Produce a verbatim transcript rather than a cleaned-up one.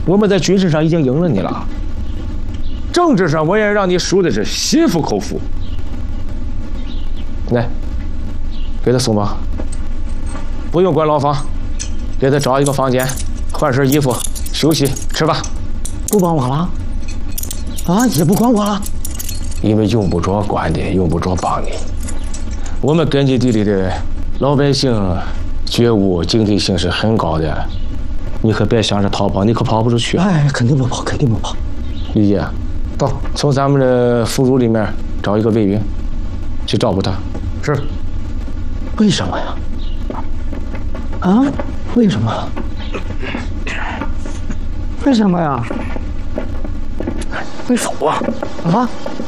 我们在军事上已经赢了你了，政治上我也让你输的是心服口服。来，给他送吧，不用管牢房，给他找一个房间，换身衣服，休息吃饭。 不帮我了？啊，也不管我了？ 因为用不着管你，用不着帮你。我们根据地里的老百姓觉悟、警惕性是很高的，你可别想着逃跑，你可跑不出去。 哎，肯定不跑，肯定不跑。 李姐，到从咱们的俘虏里面找一个卫兵，去照顾他。是。 为什么呀？啊？为什么？为什么呀？ 你走啊！ 啊？